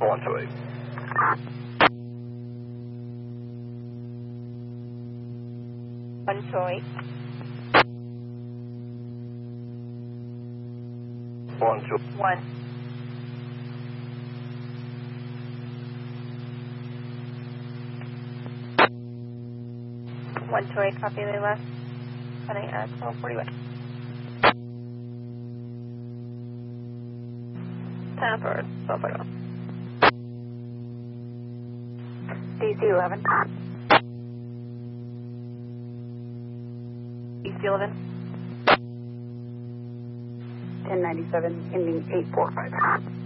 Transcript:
128. One, two. One. One, two, eight, copy, they left. Heading at 1241. Stanford, 1241. DC 11. DC 11. 1097, ending 845.